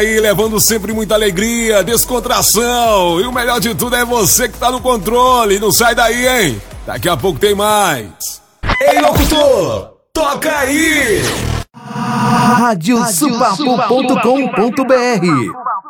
aí, levando sempre muita alegria, descontração. E o melhor de tudo é você que tá no controle. Não sai daí, hein? Daqui a pouco tem mais. Ei, locutor, toca aí! Radiosupapo.com.br